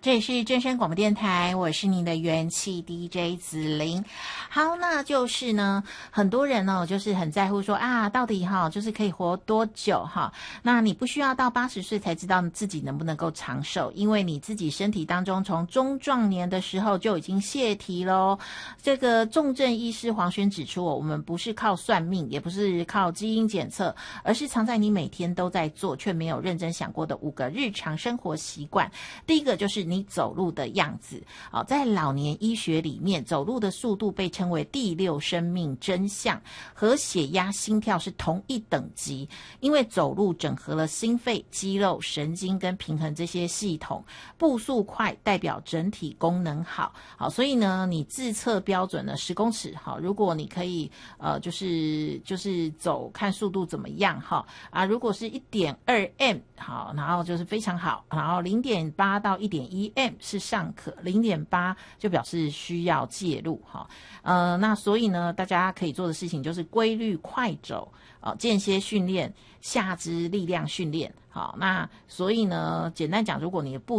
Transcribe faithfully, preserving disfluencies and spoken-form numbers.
这里是真声广播电台，我是您的元气 D J 子琳。好，那就是呢，很多人呢、哦，就是很在乎说啊，到底哈、哦，就是可以活多久哈？那你不需要到八十岁才知道自己能不能够长寿，因为你自己身体当中从中壮年的时候就已经泄题喽。这个重症医师黄轩指出，我们不是靠算命，也不是靠基因检测，而是藏在你每天都在做却没有认真想过的五个日常生活习惯。第一个就是你走路的样子。好，在老年医学里面，走路的速度被称为第六生命真相，和血压、心跳是同一等级，因为走路整合了心肺、肌肉、神经跟平衡这些系统。步速快代表整体功能好。好，所以呢，你自测标准呢十公尺。好，如果你可以呃，就是就是走看速度怎么样哈啊，如果是 一点二 M 好，然后就是非常好，然后 零点八到 一点一 M 是尚可， 零点八 就表示需要介入哈。呃，那所以呢，大家可以做的事情就是规律快走，呃，间歇训练，下肢力量训练。好，那所以呢，简单讲，如果你的步